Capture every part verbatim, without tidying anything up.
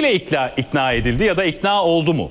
neyle ikna, ikna edildi ya da ikna oldu mu?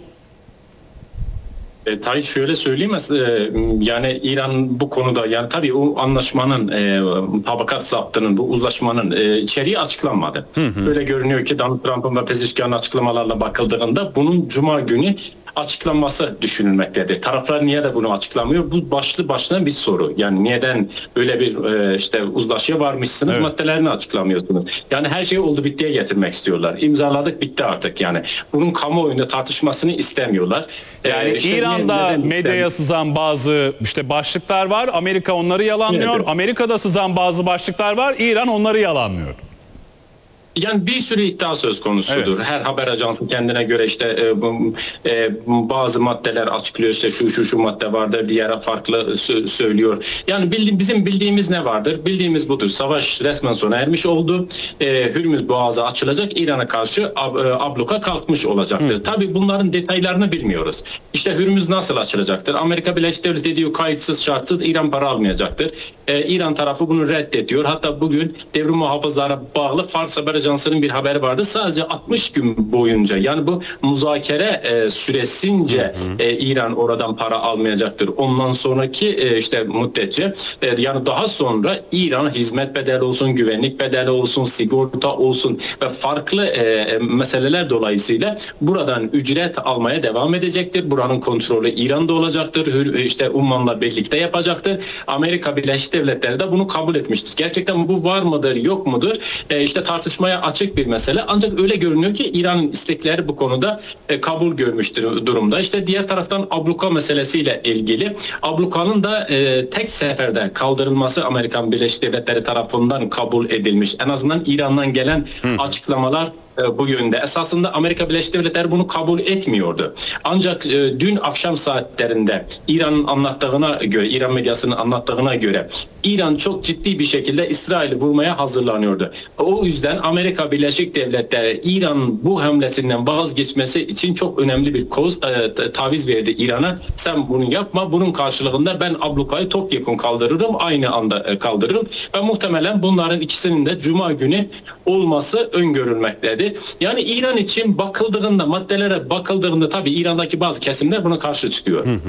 E, tabii şöyle söyleyeyim, e, yani İran bu konuda, yani tabii o anlaşmanın, e, tabakat zaptının, bu uzlaşmanın e, içeriği açıklanmadı. Hı hı. Öyle görünüyor ki Donald Trump'ın ve Pezeshkian'ın açıklamalarla bakıldığında bunun Cuma günü açıklanması düşünülmektedir. Taraflar niye de bunu açıklamıyor? Bu başlı başına bir soru. Yani neden böyle bir e, işte uzlaşıya varmışsınız, evet, maddelerini açıklamıyorsunuz? Yani her şeyi oldu bittiye getirmek istiyorlar. İmzaladık, bitti artık yani. Bunun kamuoyunda tartışmasını istemiyorlar. Yani ee, işte İran'da neden, medyaya sızan bazı işte başlıklar var. Amerika onları yalanlıyor. Evet. Amerika'da sızan bazı başlıklar var. İran onları yalanlıyor. Yani bir sürü iddia söz konusudur. Evet. Her haber ajansı kendine göre işte e, e, bazı maddeler açıklıyor. İşte şu şu şu madde vardır, diğer farklı sö- söylüyor. Yani bildi, bizim bildiğimiz ne vardır? Bildiğimiz budur. Savaş resmen sona ermiş oldu. E, Hürmüz Boğazı açılacak. İran'a karşı ab, e, abluka kalkmış olacaktır. Hı. Tabii bunların detaylarını bilmiyoruz. İşte Hürmüz nasıl açılacaktır? Amerika Birleşik Devletleri diyor kayıtsız şartsız İran para almayacaktır. E, İran tarafı bunu reddediyor. Hatta bugün devrim muhafızlara bağlı Fars Haber Ajansı'nın bir haberi vardı. Sadece altmış gün boyunca, yani bu muzakere e, süresince hı hı. E, İran oradan para almayacaktır. Ondan sonraki e, işte müddetçe e, yani daha sonra İran hizmet bedeli olsun, güvenlik bedeli olsun, sigorta olsun ve farklı e, meseleler dolayısıyla buradan ücret almaya devam edecektir. Buranın kontrolü İran'da olacaktır. İşte Umman'la birlikte yapacaktır. Amerika Birleşik Devletleri de bunu kabul etmiştir. Gerçekten bu var mıdır, yok mudur? E, işte tartışmaya açık bir mesele. Ancak öyle görünüyor ki İran'ın istekleri bu konuda e, kabul görmüştür durumda. İşte diğer taraftan abluka meselesiyle ilgili, ablukanın da e, tek seferde kaldırılması Amerikan Birleşik Devletleri tarafından kabul edilmiş. En azından İran'dan gelen Hı. açıklamalar bu yönde. Esasında Amerika Birleşik Devletleri bunu kabul etmiyordu. Ancak e, dün akşam saatlerinde İran'ın anlattığına göre, İran medyasının anlattığına göre İran çok ciddi bir şekilde İsrail'i vurmaya hazırlanıyordu. O yüzden Amerika Birleşik Devletleri İran bu hamlesinden vazgeçmesi için çok önemli bir koz, e, taviz verdi İran'a. Sen bunu yapma. Bunun karşılığında ben ablukayı topyekun kaldırırım. Aynı anda kaldırırım. Ve muhtemelen bunların ikisinin de Cuma günü olması öngörülmektedir. Yani İran için bakıldığında, maddelere bakıldığında tabii İran'daki bazı kesimler buna karşı çıkıyor. Hı hı.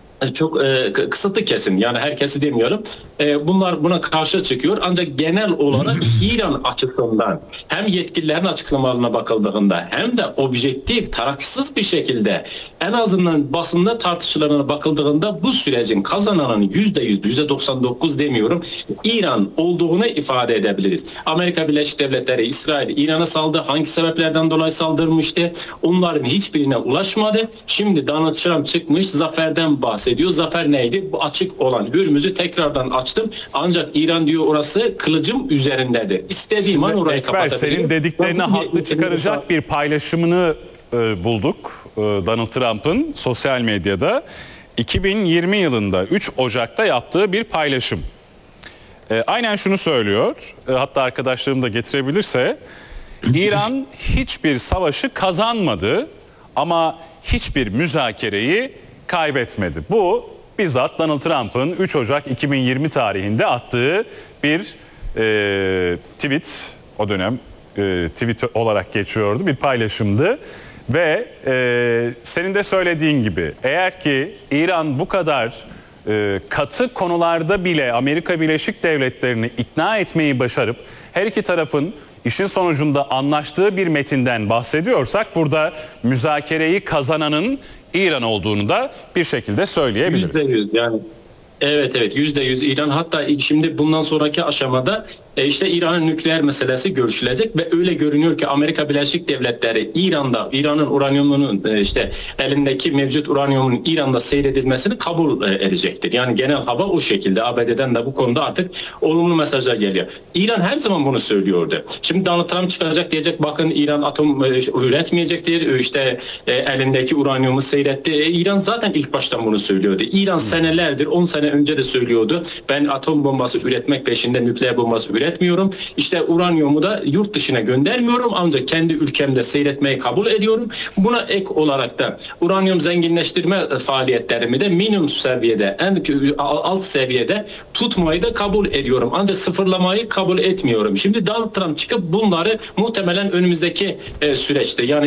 Çok e, kısıtlı kesim, yani herkesi demiyorum. E, bunlar buna karşı çıkıyor. Ancak genel olarak İran açısından hem yetkililerin açıklamalarına bakıldığında hem de objektif, tarafsız bir şekilde en azından basında tartışılarına bakıldığında bu sürecin kazananın yüzde yüz, yüzde doksan dokuz demiyorum, İran olduğunu ifade edebiliriz. Amerika Birleşik Devletleri, İsrail İran'a saldırdı. Hangi sebeplerden dolayı saldırmıştı? Onların hiçbirine ulaşmadı. Şimdi Donald Trump çıkmış, zaferden bahsediyor. Diyor. Zafer neydi? Bu açık olan Hürmüz'ü tekrardan açtım. Ancak İran diyor orası kılıcım üzerindedir. İstediğim an orayı kapatabilirim. Senin dediklerine haklı çıkaracak bir paylaşımını e, bulduk. E, Donald Trump'ın sosyal medyada iki bin yirmi yılında üç Ocak'ta yaptığı bir paylaşım. E, aynen şunu söylüyor. E, hatta arkadaşlarım da getirebilirse, İran hiçbir savaşı kazanmadı ama hiçbir müzakereyi kaybetmedi. Bu bizzat Donald Trump'ın üç Ocak iki bin yirmi tarihinde attığı bir e, tweet, o dönem e, tweet olarak geçiyordu, bir paylaşımdı ve e, senin de söylediğin gibi eğer ki İran bu kadar e, katı konularda bile Amerika Birleşik Devletleri'ni ikna etmeyi başarıp her iki tarafın İşin sonucunda anlaştığı bir metinden bahsediyorsak burada müzakereyi kazananın İran olduğunu da bir şekilde söyleyebiliriz. yüzde yüz yani. Evet evet yüzde yüz İran, hatta şimdi bundan sonraki aşamada e işte İran'ın nükleer meselesi görüşülecek ve öyle görünüyor ki Amerika Birleşik Devletleri İran'da İran'ın uranyumunun e işte elindeki mevcut uranyumun İran'da seyredilmesini kabul e, edecektir. Yani genel hava o şekilde. A B D'den de bu konuda artık olumlu mesajlar geliyor. İran her zaman bunu söylüyordu. Şimdi Donald Trump çıkacak, diyecek bakın İran atom e, üretmeyecektir. İşte e, elindeki uranyumu seyretti. E, İran zaten ilk baştan bunu söylüyordu. İran hmm. senelerdir, on sene önce de söylüyordu. Ben atom bombası üretmek peşinde, nükleer bombası üretmiyorum. İşte uranyumu da yurt dışına göndermiyorum. Ancak kendi ülkemde seyretmeyi kabul ediyorum. Buna ek olarak da uranyum zenginleştirme faaliyetlerimi de minimum seviyede, en alt seviyede tutmayı da kabul ediyorum. Ancak sıfırlamayı kabul etmiyorum. Şimdi Donald Trump çıkıp bunları muhtemelen önümüzdeki süreçte, yani